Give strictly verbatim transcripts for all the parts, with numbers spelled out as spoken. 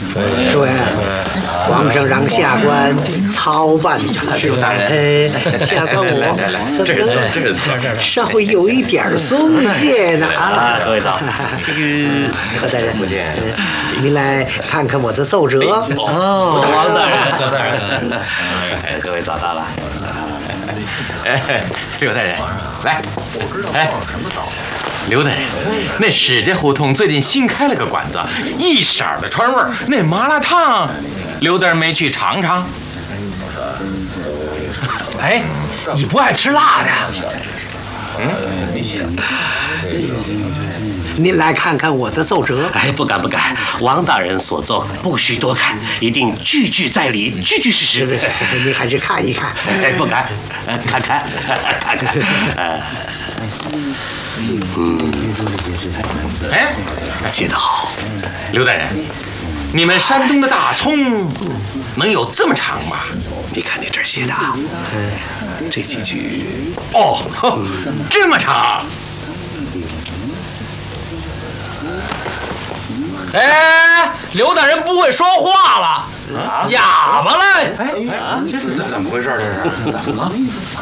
主人，皇上让下官操办此事。哎，下官我这是错，这是错， 稍微有一点松懈呢啊。 各位早， 这个何大人， 福建， 您来看看我的奏折。 哦，王大人，何大人，哎，各位早到了。 哎，刘大人，来，哎，刘大人，那史家胡同最近新开了个馆子，一色儿的川味儿，那麻辣烫，刘大人没去尝尝？ 哎，你不爱吃辣的？ 嗯， 您来看看我的奏折。 哎，不敢不敢，王大人所奏不许多看，一定句句在理，句句是实。 您还是看一看。 哎，不敢，看看，看看。呃，嗯， 哎， 写得好， 刘大人，你们山东的大葱能有这么长吗？ 你看你这儿写的啊，这几句哦，这么长。 哎，刘大人不会说话了，哑巴了。 哎，这是怎怎么回事？这是怎么了？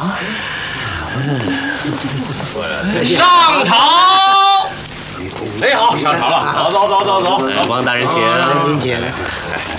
上朝。 哎，好，上朝了，走走走走走。 王大人请。 您请。